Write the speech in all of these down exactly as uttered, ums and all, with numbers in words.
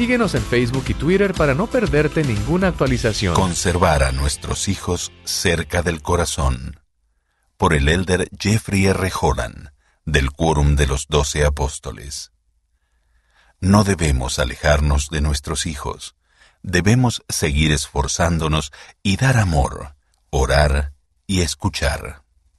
Síguenos en Facebook y Twitter para no perderte ninguna actualización. Conservar a nuestros hijos cerca del corazón. Por el elder Jeffrey R. Holland, del Quórum de los Doce Apóstoles. No debemos alejarnos de nuestros hijos. Debemos seguir esforzándonos y dar amor, orar y escuchar.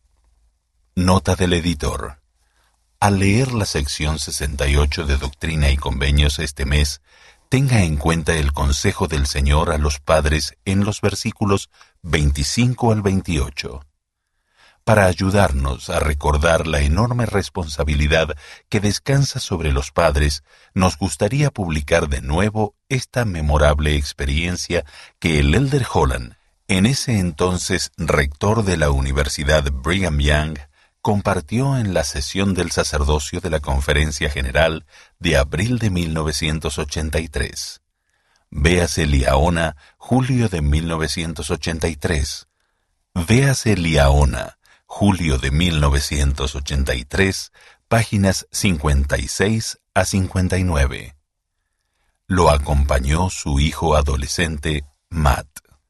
Nota del editor. Al leer la sección sesenta y ocho de Doctrina y Convenios este mes, tenga en cuenta el consejo del Señor a los padres en los versículos veinticinco al veintiocho. Para ayudarnos a recordar la enorme responsabilidad que descansa sobre los padres, nos gustaría publicar de nuevo esta memorable experiencia que el elder Holland, en ese entonces rector de la Universidad Brigham Young, compartió en la sesión del sacerdocio de la Conferencia General de abril de mil novecientos ochenta y tres. Véase Liaona, julio de mil novecientos ochenta y tres. Véase Liaona, julio de mil novecientos ochenta y tres, páginas cincuenta y seis a cincuenta y nueve. Lo acompañó su hijo adolescente, Matt.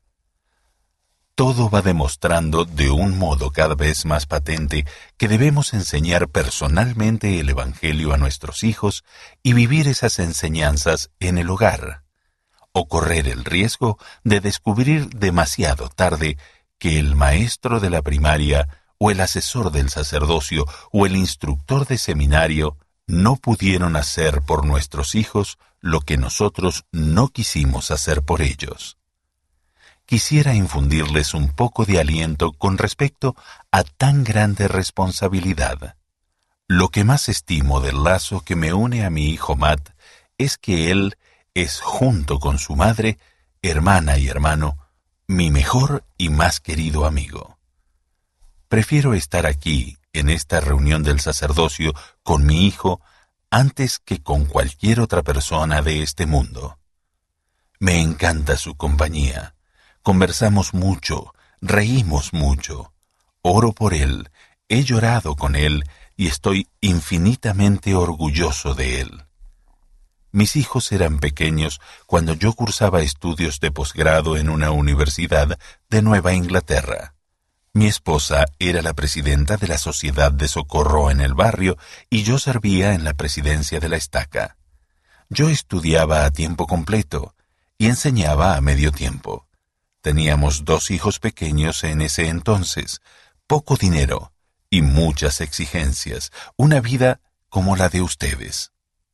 Todo va demostrando de un modo cada vez más patente que debemos enseñar personalmente el Evangelio a nuestros hijos y vivir esas enseñanzas en el hogar, o correr el riesgo de descubrir demasiado tarde que el maestro de la primaria o el asesor del sacerdocio o el instructor de seminario no pudieron hacer por nuestros hijos lo que nosotros no quisimos hacer por ellos. Quisiera infundirles un poco de aliento con respecto a tan grande responsabilidad. Lo que más estimo del lazo que me une a mi hijo Matt es que él es, junto con su madre, hermana y hermano, mi mejor y más querido amigo. Prefiero estar aquí, en esta reunión del sacerdocio, con mi hijo, antes que con cualquier otra persona de este mundo. Me encanta su compañía. Conversamos mucho, reímos mucho. Oro por él, he llorado con él y estoy infinitamente orgulloso de él. Mis hijos eran pequeños cuando yo cursaba estudios de posgrado en una universidad de Nueva Inglaterra. Mi esposa era la presidenta de la Sociedad de Socorro en el barrio y yo servía en la presidencia de la estaca. Yo estudiaba a tiempo completo y enseñaba a medio tiempo. Teníamos dos hijos pequeños en ese entonces, poco dinero y muchas exigencias, una vida como la de ustedes.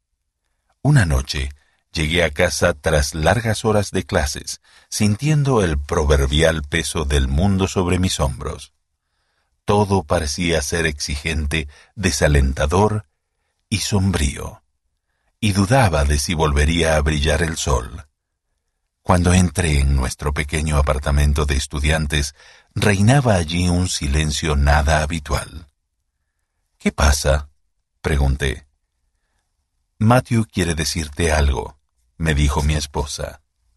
Una noche llegué a casa tras largas horas de clases, sintiendo el proverbial peso del mundo sobre mis hombros. Todo parecía ser exigente, desalentador y sombrío, y dudaba de si volvería a brillar el sol. Cuando entré en nuestro pequeño apartamento de estudiantes, reinaba allí un silencio nada habitual. ¿Qué pasa?, pregunté. Matthew quiere decirte algo, me dijo mi esposa.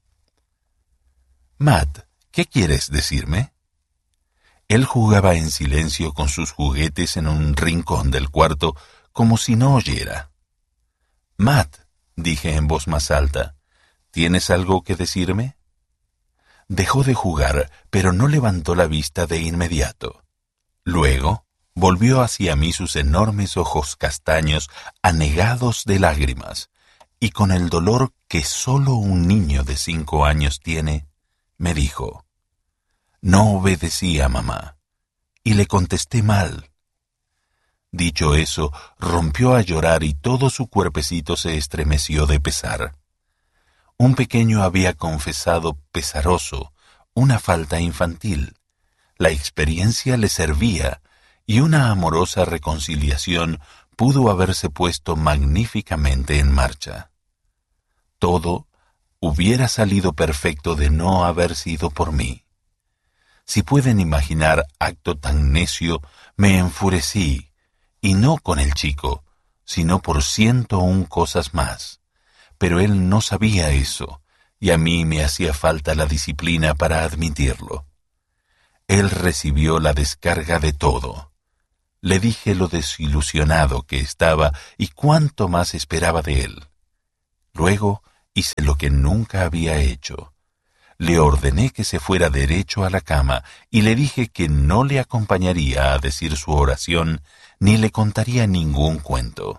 Matt, ¿qué quieres decirme? Él jugaba en silencio con sus juguetes en un rincón del cuarto, como si no oyera. Matt, dije en voz más alta, ¿tienes algo que decirme? Dejó de jugar, pero no levantó la vista de inmediato. Luego, volvió hacia mí sus enormes ojos castaños anegados de lágrimas, y con el dolor que solo un niño de cinco años tiene, me dijo, «No obedecí a mamá», y le contesté mal. Dicho eso, rompió a llorar y todo su cuerpecito se estremeció de pesar. Un pequeño había confesado pesaroso una falta infantil. La experiencia le servía y una amorosa reconciliación pudo haberse puesto magníficamente en marcha. Todo hubiera salido perfecto de no haber sido por mí. Si pueden imaginar acto tan necio, me enfurecí, y no con el chico, sino por ciento un cosas más. Pero él no sabía eso, y a mí me hacía falta la disciplina para admitirlo. Él recibió la descarga de todo. Le dije lo desilusionado que estaba y cuánto más esperaba de él. Luego hice lo que nunca había hecho. Le ordené que se fuera derecho a la cama y le dije que no le acompañaría a decir su oración ni le contaría ningún cuento.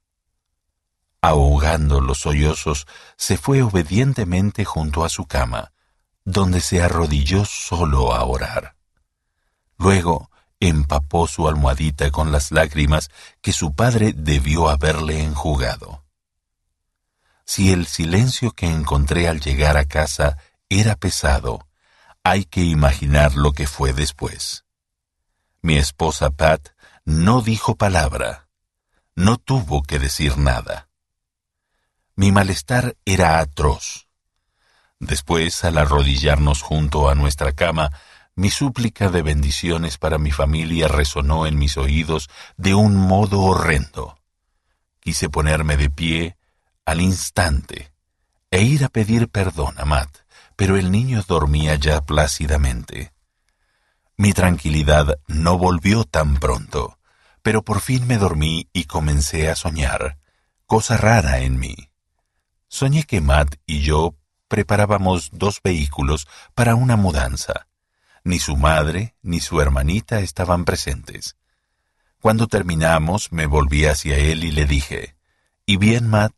Ahogando los sollozos, se fue obedientemente junto a su cama, donde se arrodilló solo a orar. Luego empapó su almohadita con las lágrimas que su padre debió haberle enjugado. Si el silencio que encontré al llegar a casa era pesado, hay que imaginar lo que fue después. Mi esposa Pat no dijo palabra, no tuvo que decir nada. Mi malestar era atroz. Después, al arrodillarnos junto a nuestra cama, mi súplica de bendiciones para mi familia resonó en mis oídos de un modo horrendo. Quise ponerme de pie al instante e ir a pedir perdón a Matt, pero el niño dormía ya plácidamente. Mi tranquilidad no volvió tan pronto, pero por fin me dormí y comencé a soñar, cosa rara en mí. Soñé que Matt y yo preparábamos dos vehículos para una mudanza. Ni su madre ni su hermanita estaban presentes. Cuando terminamos, me volví hacia él y le dije, «¿Y bien, Matt?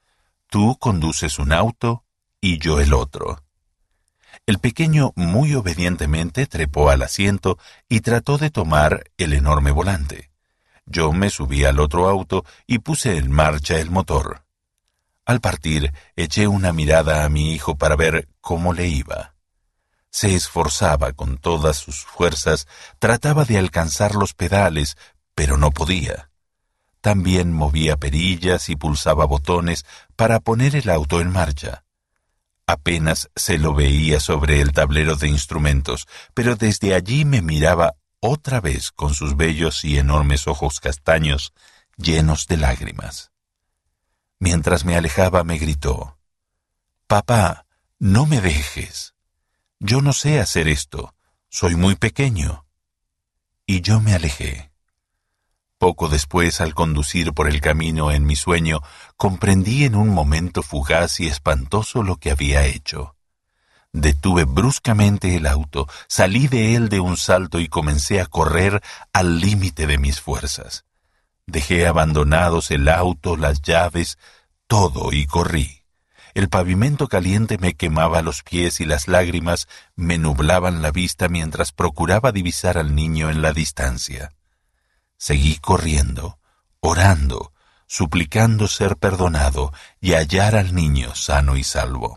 Tú conduces un auto y yo el otro». El pequeño muy obedientemente trepó al asiento y trató de tomar el enorme volante. Yo me subí al otro auto y puse en marcha el motor. Al partir, eché una mirada a mi hijo para ver cómo le iba. Se esforzaba con todas sus fuerzas, trataba de alcanzar los pedales, pero no podía. También movía perillas y pulsaba botones para poner el auto en marcha. Apenas se lo veía sobre el tablero de instrumentos, pero desde allí me miraba otra vez con sus bellos y enormes ojos castaños llenos de lágrimas. Mientras me alejaba me gritó, «Papá, no me dejes. Yo no sé hacer esto, soy muy pequeño». Y yo me alejé. Poco después, al conducir por el camino en mi sueño, comprendí en un momento fugaz y espantoso lo que había hecho. Detuve bruscamente el auto, salí de él de un salto y comencé a correr al límite de mis fuerzas. Dejé abandonados el auto, las llaves, todo y corrí. El pavimento caliente me quemaba los pies y las lágrimas me nublaban la vista mientras procuraba divisar al niño en la distancia. Seguí corriendo, orando, suplicando ser perdonado y hallar al niño sano y salvo.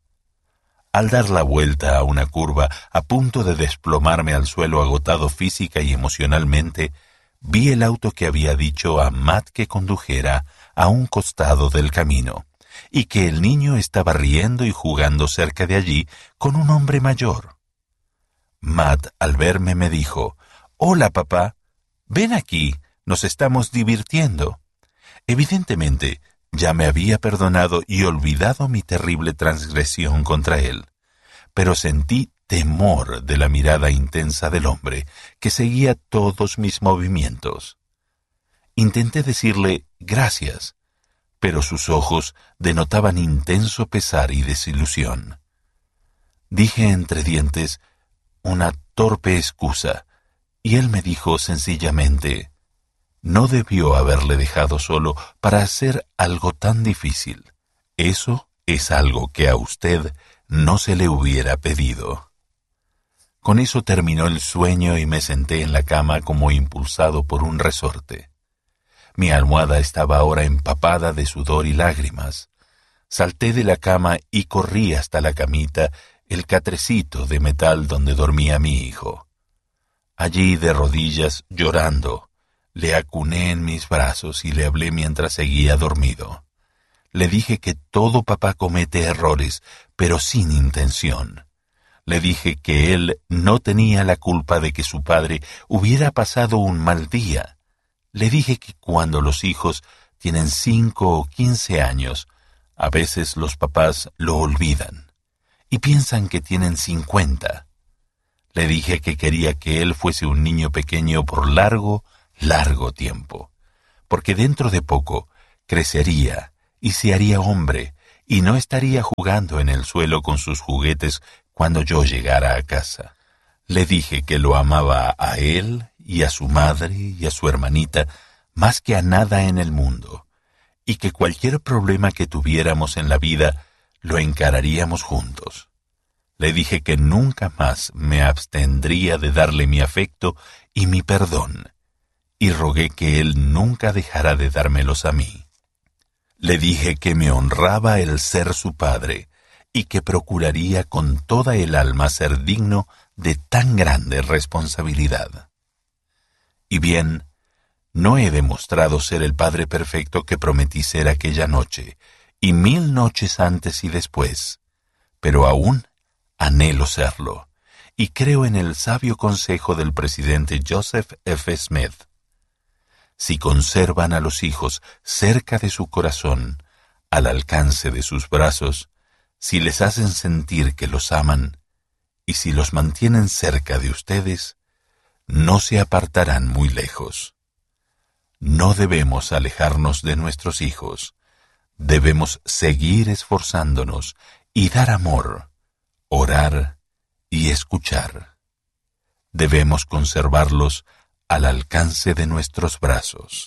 Al dar la vuelta a una curva, a punto de desplomarme al suelo agotado física y emocionalmente, vi el auto que había dicho a Matt que condujera a un costado del camino, y que el niño estaba riendo y jugando cerca de allí con un hombre mayor. Matt, al verme, me dijo, «Hola, papá. Ven aquí, nos estamos divirtiendo». Evidentemente, ya me había perdonado y olvidado mi terrible transgresión contra él, pero sentí temor de la mirada intensa del hombre que seguía todos mis movimientos. Intenté decirle gracias, pero sus ojos denotaban intenso pesar y desilusión. Dije entre dientes una torpe excusa, y él me dijo sencillamente, «No debió haberle dejado solo para hacer algo tan difícil. Eso es algo que a usted no se le hubiera pedido». Con eso terminó el sueño y me senté en la cama como impulsado por un resorte. Mi almohada estaba ahora empapada de sudor y lágrimas. Salté de la cama y corrí hasta la camita, el catrecito de metal donde dormía mi hijo. Allí, de rodillas, llorando, le acuné en mis brazos y le hablé mientras seguía dormido. Le dije que todo papá comete errores, pero sin intención. Le dije que él no tenía la culpa de que su padre hubiera pasado un mal día. Le dije que cuando los hijos tienen cinco o quince años, a veces los papás lo olvidan y piensan que tienen cincuenta. Le dije que quería que él fuese un niño pequeño por largo, largo tiempo, porque dentro de poco crecería y se haría hombre y no estaría jugando en el suelo con sus juguetes cuando yo llegara a casa. Le dije que lo amaba a él y a su madre y a su hermanita más que a nada en el mundo, y que cualquier problema que tuviéramos en la vida lo encararíamos juntos. Le dije que nunca más me abstendría de darle mi afecto y mi perdón, y rogué que él nunca dejara de dármelos a mí. Le dije que me honraba el ser su padre y que procuraría con toda el alma ser digno de tan grande responsabilidad. Y bien, no he demostrado ser el padre perfecto que prometí ser aquella noche, y mil noches antes y después, pero aún anhelo serlo, y creo en el sabio consejo del presidente Joseph F. Smith. Si conservan a los hijos cerca de su corazón, al alcance de sus brazos, si les hacen sentir que los aman, y si los mantienen cerca de ustedes, no se apartarán muy lejos. No debemos alejarnos de nuestros hijos, debemos seguir esforzándonos y dar amor, orar y escuchar. Debemos conservarlos al alcance de nuestros brazos.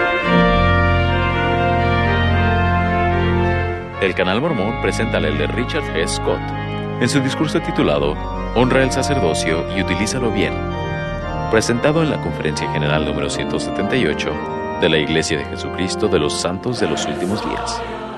El Canal Mormón presenta al elder Richard G. Scott en su discurso titulado Honra el sacerdocio y utilízalo bien, presentado en la Conferencia General número ciento setenta y ocho de la Iglesia de Jesucristo de los Santos de los Últimos Días.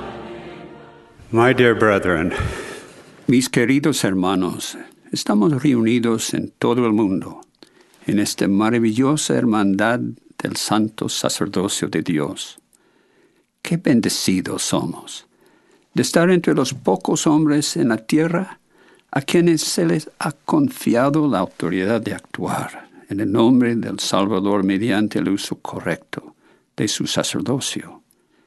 My dear brethren, mis queridos hermanos, estamos reunidos en todo el mundo en esta maravillosa hermandad del santo sacerdocio de Dios. Qué bendecidos somos de estar entre los pocos hombres en la tierra a quienes se les ha confiado la autoridad de actuar en el nombre del Salvador mediante el uso correcto de su sacerdocio.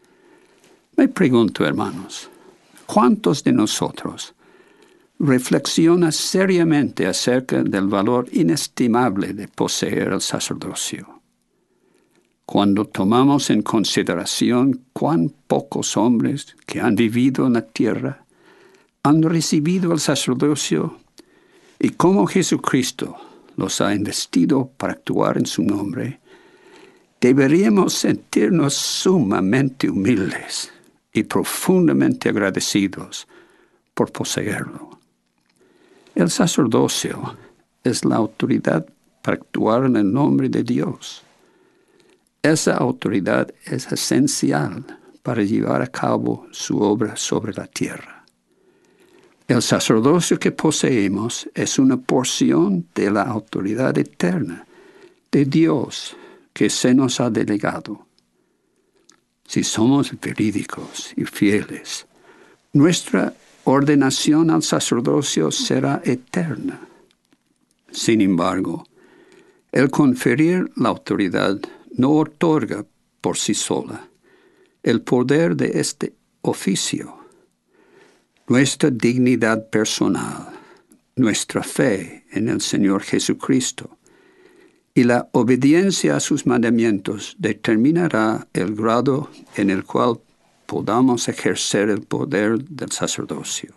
Me pregunto, hermanos, ¿cuántos de nosotros reflexiona seriamente acerca del valor inestimable de poseer el sacerdocio? Cuando tomamos en consideración cuán pocos hombres que han vivido en la tierra han recibido el sacerdocio y cómo Jesucristo los ha investido para actuar en su nombre, deberíamos sentirnos sumamente humildes y profundamente agradecidos por poseerlo. El sacerdocio es la autoridad para actuar en el nombre de Dios. Esa autoridad es esencial para llevar a cabo su obra sobre la tierra. El sacerdocio que poseemos es una porción de la autoridad eterna de Dios que se nos ha delegado. Si somos verídicos y fieles, nuestra ordenación al sacerdocio será eterna. Sin embargo, el conferir la autoridad no otorga por sí sola el poder de este oficio. Nuestra dignidad personal, nuestra fe en el Señor Jesucristo y la obediencia a sus mandamientos determinará el grado en el cual podamos ejercer el poder del sacerdocio.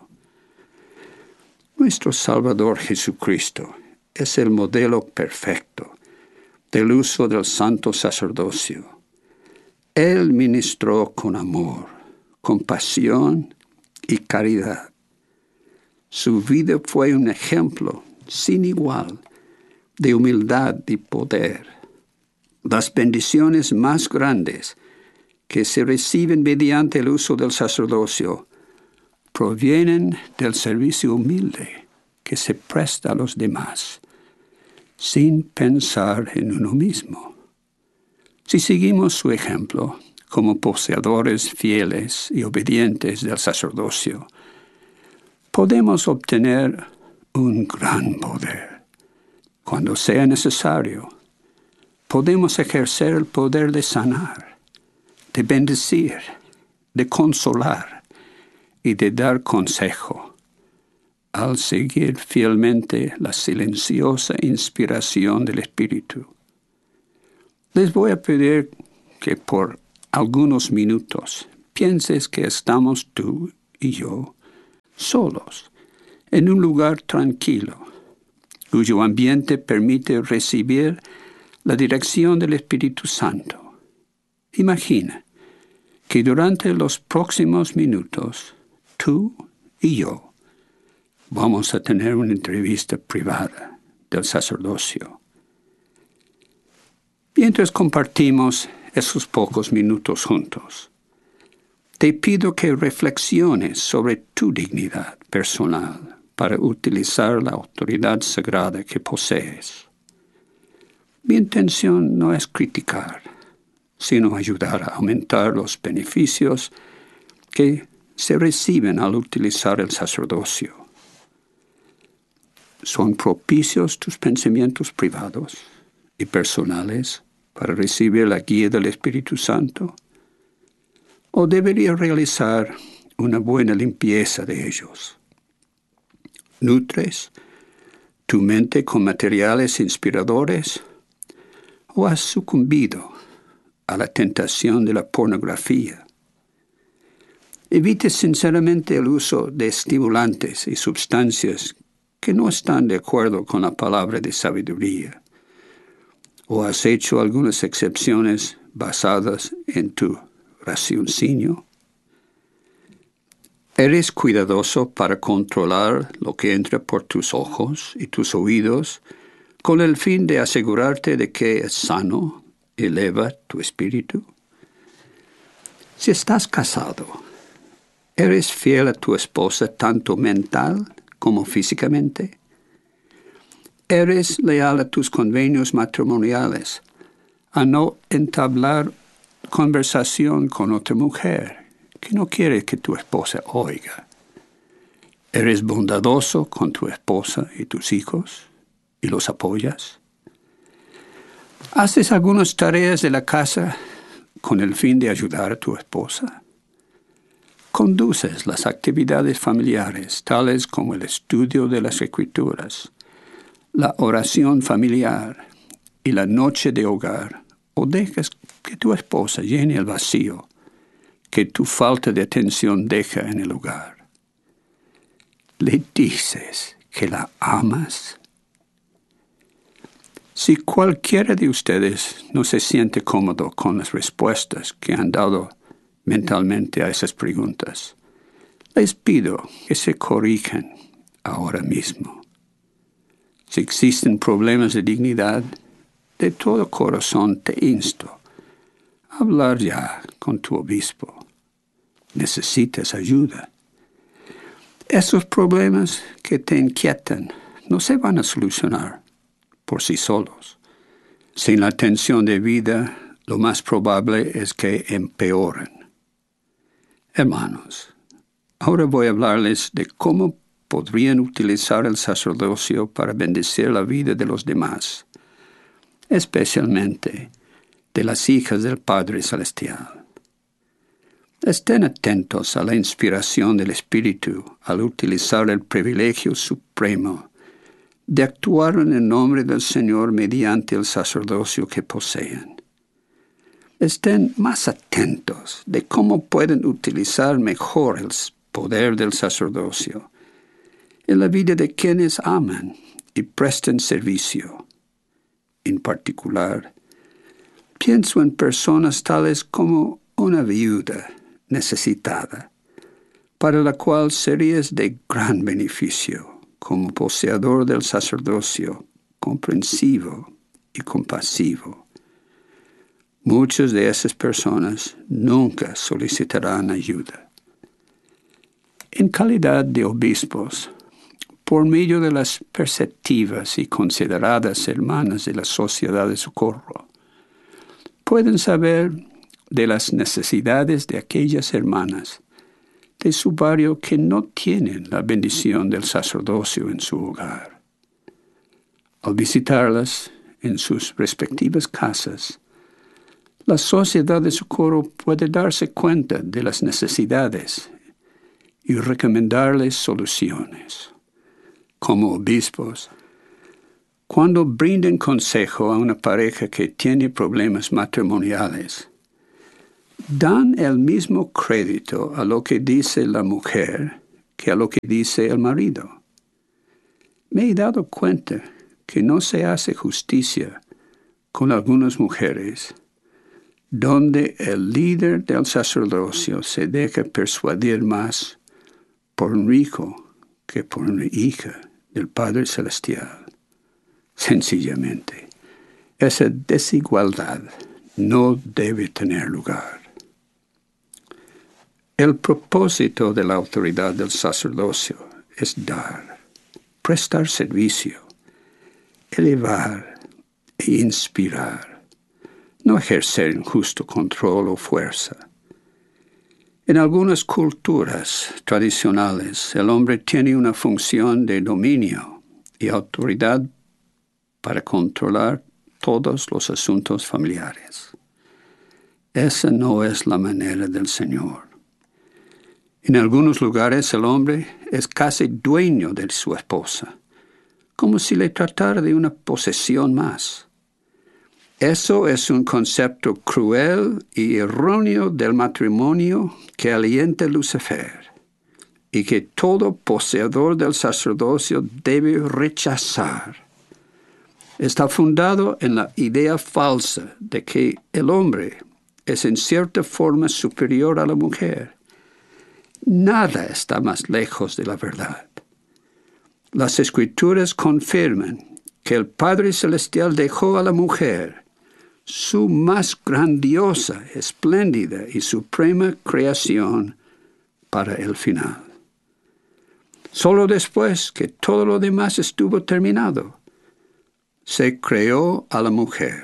Nuestro Salvador Jesucristo es el modelo perfecto del uso del santo sacerdocio. Él ministró con amor, compasión y caridad. Su vida fue un ejemplo sin igual de humildad y poder. Las bendiciones más grandes que se reciben mediante el uso del sacerdocio provienen del servicio humilde que se presta a los demás, sin pensar en uno mismo. Si seguimos su ejemplo como poseedores fieles y obedientes del sacerdocio, podemos obtener un gran poder. Cuando sea necesario, podemos ejercer el poder de sanar, de bendecir, de consolar y de dar consejo, al seguir fielmente la silenciosa inspiración del Espíritu. Les voy a pedir que por algunos minutos pienses que estamos tú y yo, solos, en un lugar tranquilo, cuyo ambiente permite recibir la dirección del Espíritu Santo. Imagina que durante los próximos minutos, tú y yo vamos a tener una entrevista privada del sacerdocio. Mientras compartimos esos pocos minutos juntos, te pido que reflexiones sobre tu dignidad personal para utilizar la autoridad sagrada que posees. Mi intención no es criticar, sino ayudar a aumentar los beneficios que se reciben al utilizar el sacerdocio. ¿Son propicios tus pensamientos privados y personales para recibir la guía del Espíritu Santo? ¿O debería realizar una buena limpieza de ellos? ¿Nutres tu mente con materiales inspiradores o has sucumbido a la tentación de la pornografía? Evite sinceramente el uso de estimulantes y sustancias que no están de acuerdo con la palabra de sabiduría. ¿O has hecho algunas excepciones basadas en tu raciocinio? ¿Eres cuidadoso para controlar lo que entra por tus ojos y tus oídos con el fin de asegurarte de que es sano, eleva tu espíritu? Si estás casado, ¿eres fiel a tu esposa tanto mental como físicamente? ¿Eres leal a tus convenios matrimoniales, a no entablar conversación con otra mujer que no quiere que tu esposa oiga? ¿Eres bondadoso con tu esposa y tus hijos y los apoyas? ¿Haces algunas tareas de la casa con el fin de ayudar a tu esposa? ¿Conduces las actividades familiares, tales como el estudio de las Escrituras, la oración familiar y la noche de hogar, o dejas que tu esposa llene el vacío que tu falta de atención deja en el hogar? ¿Le dices que la amas? Si cualquiera de ustedes no se siente cómodo con las respuestas que han dado mentalmente a esas preguntas, les pido que se corrijan ahora mismo. Si existen problemas de dignidad, de todo corazón te insto a hablar ya con tu obispo. Necesitas ayuda. Esos problemas que te inquietan no se van a solucionar por sí solos. Sin la atención debida, lo más probable es que empeoren. Hermanos, ahora voy a hablarles de cómo podrían utilizar el sacerdocio para bendecir la vida de los demás, especialmente de las hijas del Padre Celestial. Estén atentos a la inspiración del Espíritu al utilizar el privilegio supremo de actuar en el nombre del Señor mediante el sacerdocio que poseen. Estén más atentos de cómo pueden utilizar mejor el poder del sacerdocio en la vida de quienes aman y prestan servicio. En particular, pienso en personas tales como una viuda necesitada, para la cual serías de gran beneficio como poseedor del sacerdocio comprensivo y compasivo. Muchas de esas personas nunca solicitarán ayuda. En calidad de obispos, por medio de las perceptivas y consideradas hermanas de la Sociedad de Socorro, pueden saber de las necesidades de aquellas hermanas de su barrio que no tienen la bendición del sacerdocio en su hogar. Al visitarlas en sus respectivas casas, la Sociedad de Socorro puede darse cuenta de las necesidades y recomendarles soluciones. Como obispos, cuando brinden consejo a una pareja que tiene problemas matrimoniales, dan el mismo crédito a lo que dice la mujer que a lo que dice el marido. Me he dado cuenta que no se hace justicia con algunas mujeres, donde el líder del sacerdocio se deja persuadir más por un hijo que por una hija del Padre Celestial. Sencillamente, esa desigualdad no debe tener lugar. El propósito de la autoridad del sacerdocio es dar, prestar servicio, elevar e inspirar, no ejercer injusto control o fuerza. En algunas culturas tradicionales, el hombre tiene una función de dominio y autoridad para controlar todos los asuntos familiares. Esa no es la manera del Señor. En algunos lugares el hombre es casi dueño de su esposa, como si le tratara de una posesión más. Eso es un concepto cruel y erróneo del matrimonio que alienta Lucifer y que todo poseedor del sacerdocio debe rechazar. Está fundado en la idea falsa de que el hombre es en cierta forma superior a la mujer. Nada está más lejos de la verdad. Las Escrituras confirman que el Padre Celestial dejó a la mujer, su más grandiosa, espléndida y suprema creación, para el final. Solo después que todo lo demás estuvo terminado, se creó a la mujer.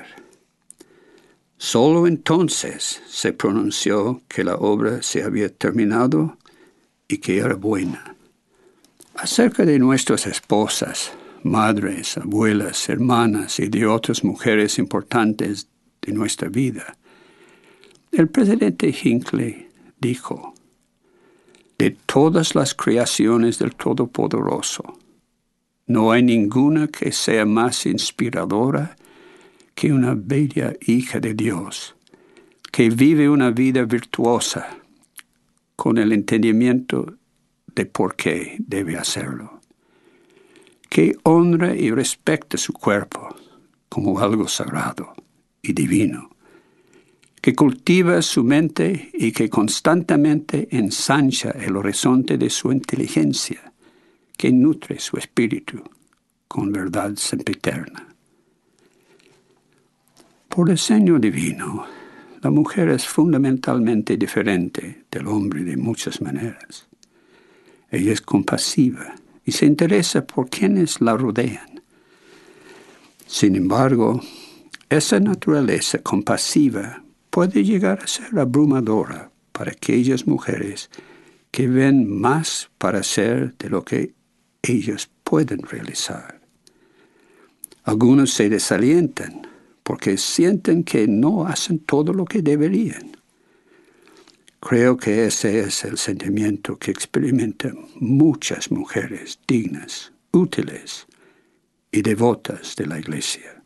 Solo entonces se pronunció que la obra se había terminado y que era buena. Acerca de nuestras esposas, madres, abuelas, hermanas y de otras mujeres importantes de nuestra vida, el presidente Hinckley dijo: de todas las creaciones del Todopoderoso, no hay ninguna que sea más inspiradora que una bella hija de Dios, que vive una vida virtuosa con el entendimiento de por qué debe hacerlo, que honra y respeta su cuerpo como algo sagrado y divino, que cultiva su mente y que constantemente ensancha el horizonte de su inteligencia, que nutre su espíritu con verdad sempiterna. Por diseño divino, la mujer es fundamentalmente diferente del hombre de muchas maneras. Ella es compasiva y se interesa por quienes la rodean. Sin embargo, esa naturaleza compasiva puede llegar a ser abrumadora para aquellas mujeres que ven más para hacer de lo que ellas pueden realizar. Algunos se desalientan porque sienten que no hacen todo lo que deberían. Creo que ese es el sentimiento que experimentan muchas mujeres dignas, útiles y devotas de la Iglesia.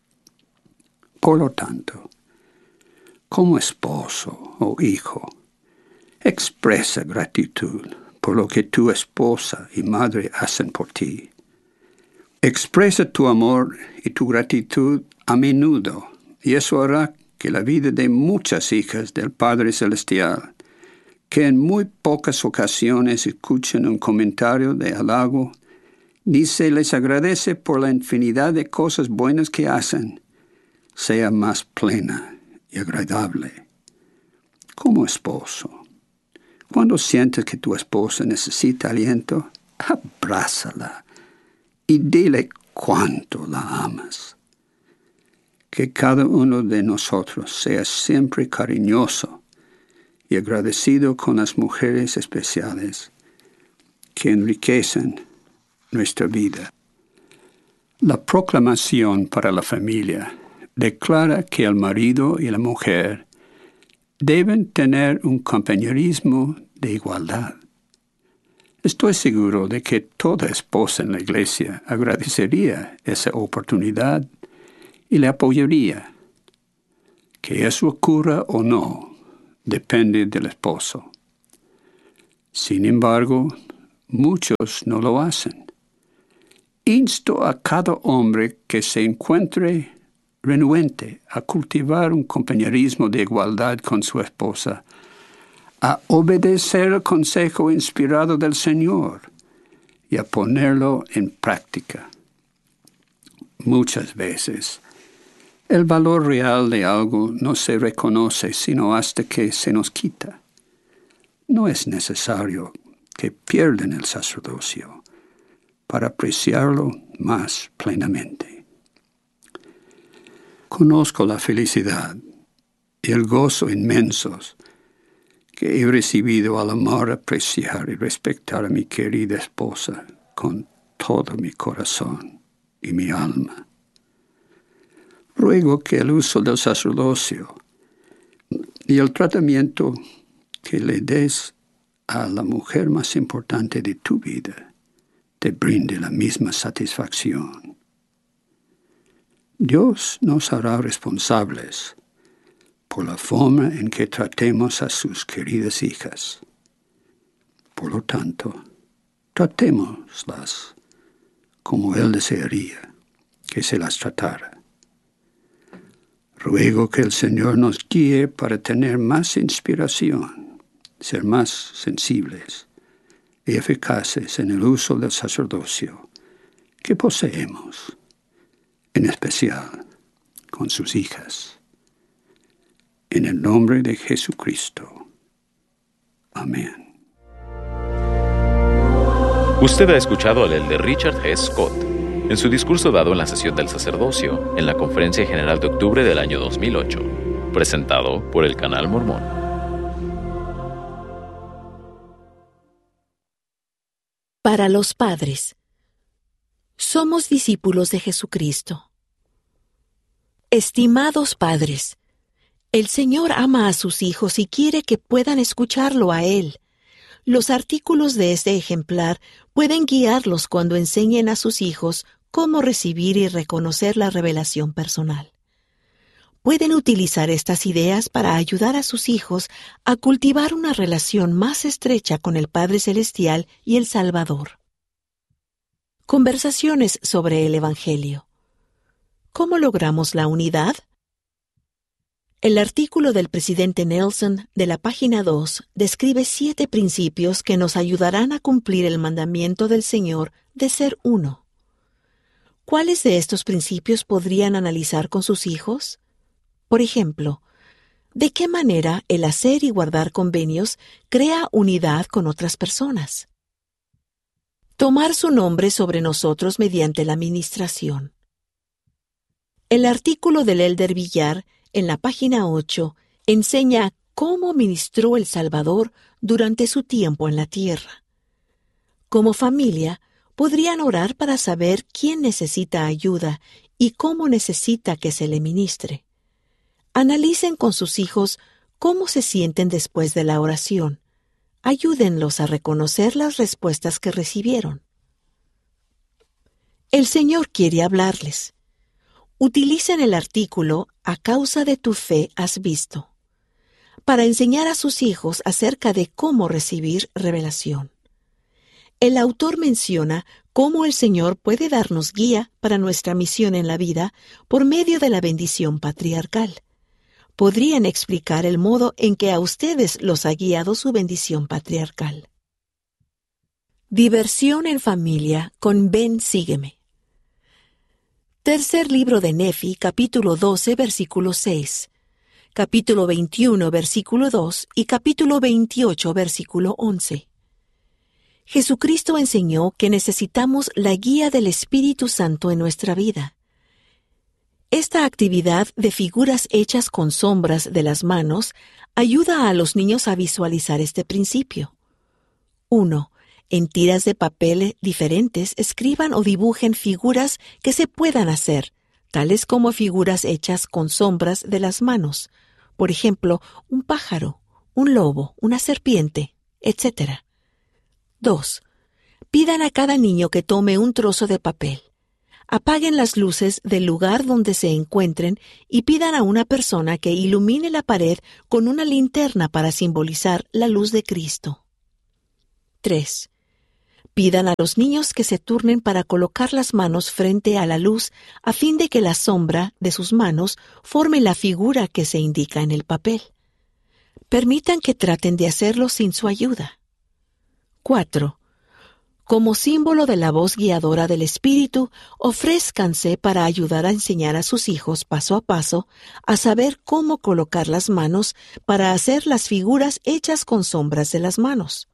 Por lo tanto, como esposo o hijo, expresa gratitud por lo que tu esposa y madre hacen por ti. Expresa tu amor y tu gratitud a menudo, y eso hará que la vida de muchas hijas del Padre Celestial, que en muy pocas ocasiones escuchan un comentario de halago, ni se les agradece por la infinidad de cosas buenas que hacen, sea más plena y agradable. Como esposo, cuando sientes que tu esposa necesita aliento, abrázala y dile cuánto la amas. Que cada uno de nosotros sea siempre cariñoso y agradecido con las mujeres especiales que enriquecen nuestra vida. La proclamación para la familia declara que el marido y la mujer deben tener un compañerismo de igualdad. Estoy seguro de que toda esposa en la iglesia agradecería esa oportunidad y le apoyaría. Que eso ocurra o no, depende del esposo. Sin embargo, muchos no lo hacen. Insto a cada hombre que se encuentre renuente a cultivar un compañerismo de igualdad con su esposa, a obedecer el consejo inspirado del Señor y a ponerlo en práctica. Muchas veces, el valor real de algo no se reconoce sino hasta que se nos quita. No es necesario que pierdan el sacerdocio para apreciarlo más plenamente. Conozco la felicidad y el gozo inmensos que he recibido al amar, apreciar y respetar a mi querida esposa con todo mi corazón y mi alma. Ruego que el uso del sacerdocio y el tratamiento que le des a la mujer más importante de tu vida te brinde la misma satisfacción. Dios nos hará responsables por la forma en que tratemos a sus queridas hijas. Por lo tanto, tratémoslas como Él desearía que se las tratara. Ruego que el Señor nos guíe para tener más inspiración, ser más sensibles y eficaces en el uso del sacerdocio que poseemos, en especial con sus hijas. En el nombre de Jesucristo. Amén. Usted ha escuchado al elder Richard G. Scott en su discurso dado en la sesión del sacerdocio en la Conferencia General de octubre del año dos mil ocho, presentado por el Canal Mormón. Para los padres, somos discípulos de Jesucristo. Estimados padres, el Señor ama a sus hijos y quiere que puedan escucharlo a Él. Los artículos de este ejemplar pueden guiarlos cuando enseñen a sus hijos cómo recibir y reconocer la revelación personal. Pueden utilizar estas ideas para ayudar a sus hijos a cultivar una relación más estrecha con el Padre Celestial y el Salvador. Conversaciones sobre el Evangelio. ¿Cómo logramos la unidad? El artículo del presidente Nelson de la página dos describe siete principios que nos ayudarán a cumplir el mandamiento del Señor de ser uno. ¿Cuáles de estos principios podrían analizar con sus hijos? Por ejemplo, ¿de qué manera el hacer y guardar convenios crea unidad con otras personas? Tomar su nombre sobre nosotros mediante la ministración. El artículo del elder Villar en la página ocho enseña cómo ministró el Salvador durante su tiempo en la tierra. Como familia, podrían orar para saber quién necesita ayuda y cómo necesita que se le ministre. Analicen con sus hijos cómo se sienten después de la oración. Ayúdenlos a reconocer las respuestas que recibieron. El Señor quiere hablarles. Utilicen el artículo "A causa de tu fe has visto" para enseñar a sus hijos acerca de cómo recibir revelación. El autor menciona cómo el Señor puede darnos guía para nuestra misión en la vida por medio de la bendición patriarcal. Podrían explicar el modo en que a ustedes los ha guiado su bendición patriarcal. Diversión en familia con Ven, sígueme. Tercer libro de Nefi, capítulo doce, versículo seis, capítulo veintiuno, versículo dos y capítulo veintiocho, versículo once. Jesucristo enseñó que necesitamos la guía del Espíritu Santo en nuestra vida. Esta actividad de figuras hechas con sombras de las manos ayuda a los niños a visualizar este principio. uno. En tiras de papel diferentes escriban o dibujen figuras que se puedan hacer, tales como figuras hechas con sombras de las manos, por ejemplo, un pájaro, un lobo, una serpiente, etcétera. dos. Pidan a cada niño que tome un trozo de papel. Apaguen las luces del lugar donde se encuentren y pidan a una persona que ilumine la pared con una linterna para simbolizar la luz de Cristo. tres. Pidan a los niños que se turnen para colocar las manos frente a la luz a fin de que la sombra de sus manos forme la figura que se indica en el papel. Permitan que traten de hacerlo sin su ayuda. cuatro. Como símbolo de la voz guiadora del Espíritu, ofrézcanse para ayudar a enseñar a sus hijos paso a paso a saber cómo colocar las manos para hacer las figuras hechas con sombras de las manos.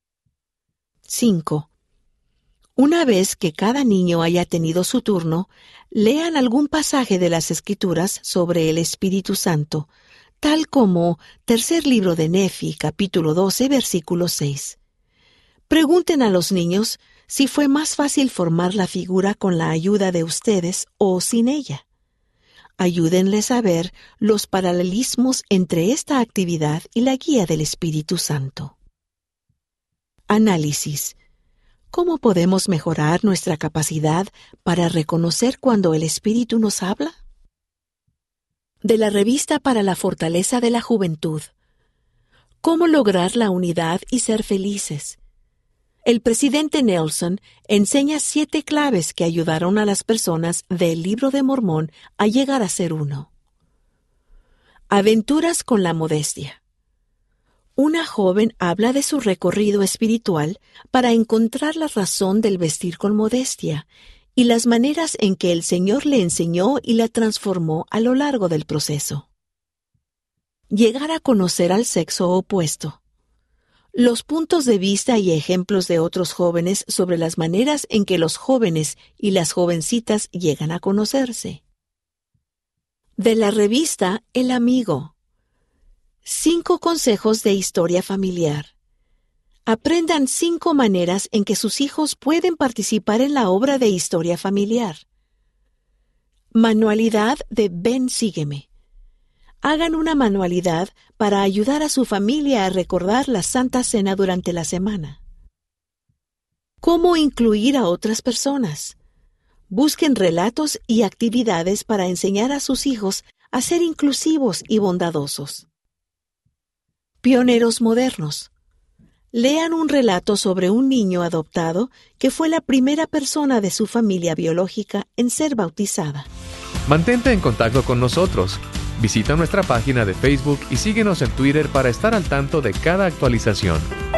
cinco. Una vez que cada niño haya tenido su turno, lean algún pasaje de las Escrituras sobre el Espíritu Santo, tal como Tercer Libro de Nefi, capítulo doce, versículo seis. Pregunten a los niños si fue más fácil formar la figura con la ayuda de ustedes o sin ella. Ayúdenles a ver los paralelismos entre esta actividad y la guía del Espíritu Santo. Análisis. ¿Cómo podemos mejorar nuestra capacidad para reconocer cuando el Espíritu nos habla? De la Revista para la Fortaleza de la Juventud. ¿Cómo lograr la unidad y ser felices? El presidente Nelson enseña siete claves que ayudaron a las personas del Libro de Mormón a llegar a ser uno. Aventuras con la modestia. Una joven habla de su recorrido espiritual para encontrar la razón del vestir con modestia y las maneras en que el Señor le enseñó y la transformó a lo largo del proceso. Llegar a conocer al sexo opuesto. Los puntos de vista y ejemplos de otros jóvenes sobre las maneras en que los jóvenes y las jovencitas llegan a conocerse. De la revista El Amigo. Cinco consejos de historia familiar. Aprendan cinco maneras en que sus hijos pueden participar en la obra de historia familiar. Manualidad de Ven, sígueme. Hagan una manualidad para ayudar a su familia a recordar la Santa Cena durante la semana. ¿Cómo incluir a otras personas? Busquen relatos y actividades para enseñar a sus hijos a ser inclusivos y bondadosos. Pioneros modernos. Lean un relato sobre un niño adoptado que fue la primera persona de su familia biológica en ser bautizada. Mantente en contacto con nosotros. Visita nuestra página de Facebook y síguenos en Twitter para estar al tanto de cada actualización.